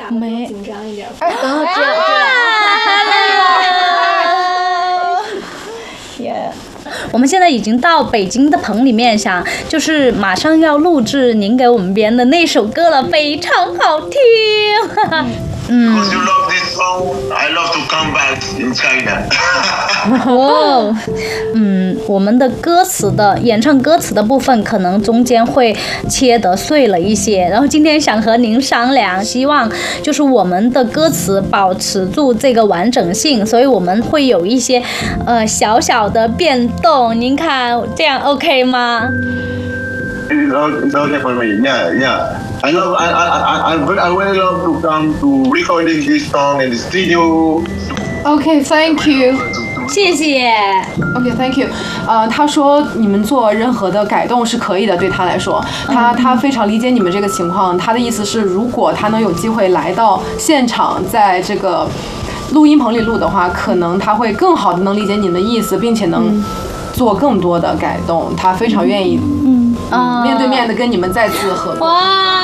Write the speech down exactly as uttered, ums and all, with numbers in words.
没紧张一点。 然后接了接了。耶。我们现在已经到北京的棚里面，想就是马上要录制您给我们编的那首歌了，非常好听。嗯。 Because you love this song, I love to come back in China. 哦，嗯，我们的歌词的演唱歌词的部分可能中间会切得碎了一些，然后今天想和您商量，希望就是我们的歌词保持住这个完整性，所以我们会有一些呃小小的变动，您看这样 OK 吗？ It's okay for me. Yeah, yeah. I love. I I I I I really love to come to recording this song in the studio. OK, thank you. 谢谢。 OK, thank you. 呃，他说你们做任何的改动是可以的，对他来说，他他非常理解你们这个情况。他的意思是，如果他能有机会来到现场，在这个录音棚里录的话，可能他会更好的能理解你们的意思，并且能做更多的改动。他非常愿意，嗯，面对面的跟你们再次合作。 哇。